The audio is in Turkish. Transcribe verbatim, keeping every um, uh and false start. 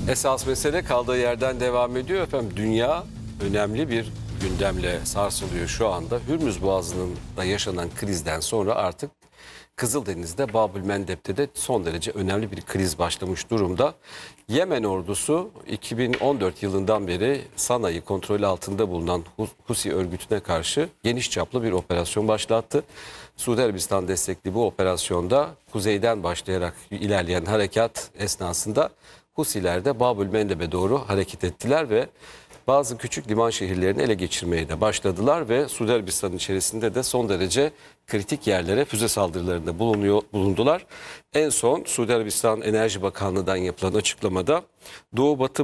Esas mesele kaldığı yerden devam ediyor efendim. Dünya önemli bir gündemle sarsılıyor şu anda. Hürmüz Boğazı'nın da yaşanan krizden sonra artık Kızıldeniz'de, Babülmendeb'de de son derece önemli bir kriz başlamış durumda. Yemen ordusu iki bin on dört yılından beri Sana'yı kontrolü altında bulunan Husi örgütüne karşı geniş çaplı bir operasyon başlattı. Suudi Arabistan destekli bu operasyonda kuzeyden başlayarak ilerleyen harekat esnasında Husiler de Babülmendeb'e doğru hareket ettiler ve bazı küçük liman şehirlerini ele geçirmeye de başladılar ve Suudi Arabistan içerisinde de son derece kritik yerlere füze saldırılarında bulunuyor, bulundular. En son Suudi Arabistan Enerji Bakanlığı'ndan yapılan açıklamada Doğu Batı